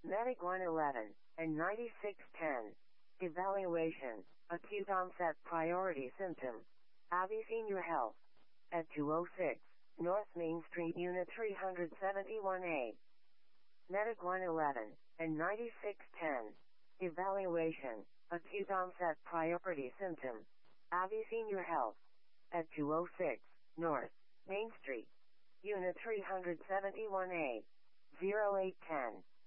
Medic 111 and 9610. Evaluation. Acute onset priority symptom. Abbey Senior Health. At 206 North Main Street, Unit 371A. Medic 111 and 9610. Evaluation. Acute onset priority symptom. Abbey Senior Health. At 206 North Main Street, Unit 371A. 0810.